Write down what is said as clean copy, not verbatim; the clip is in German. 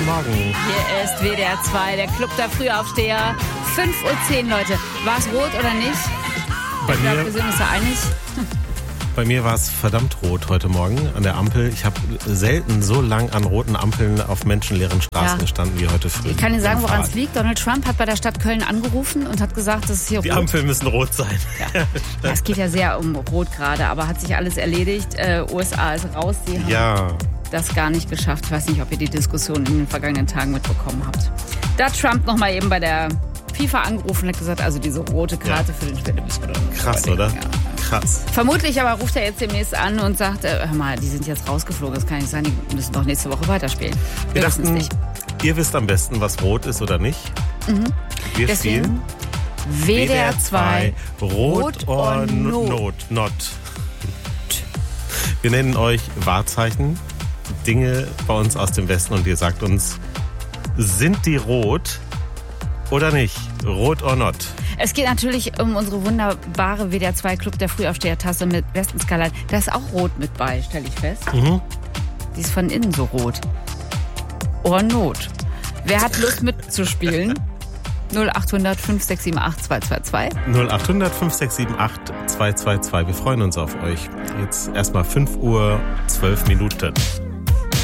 Morgen. Hier ist WDR 2, der Club der Frühaufsteher. 5:10 Uhr, Leute. War es rot oder nicht? Wir sind uns da einig. Bei mir war es verdammt rot heute Morgen an der Ampel. Ich habe selten so lang an roten Ampeln auf menschenleeren Straßen gestanden wie heute früh. Ich kann dir sagen, woran es liegt. Donald Trump hat bei der Stadt Köln angerufen und hat gesagt, dass es hier die Ampeln müssen rot sein. Ja. Es geht ja sehr um Rot gerade, aber hat sich alles erledigt. USA ist raus. Die haben das gar nicht geschafft. Ich weiß nicht, ob ihr die Diskussion in den vergangenen Tagen mitbekommen habt. Da hat Trump noch mal eben bei der FIFA angerufen und hat gesagt, also diese rote Karte für den Spieler müssen wir doch. Krass, oder? Ja. Krass. Vermutlich aber ruft er jetzt demnächst an und sagt, hör mal, die sind jetzt rausgeflogen, das kann nicht sein, die müssen doch nächste Woche weiterspielen. Wir dachten, es nicht. Ihr wisst am besten, was rot ist oder nicht. Mhm. Wir spielen WDR 2 Rot or Not. Wir nennen euch Wahrzeichen, Dinge bei uns aus dem Westen und ihr sagt uns, sind die rot oder nicht? Rot or not? Es geht natürlich um unsere wunderbare WDR 2 Club der Frühaufsteher-Tasse mit Westenskala. Da ist auch rot mit bei, stelle ich fest. Mhm. Die ist von innen so rot. Or not. Wer hat Lust mitzuspielen? 0800 5678 222. 0800 5678 222. Wir freuen uns auf euch. Jetzt erstmal 5:12 Uhr.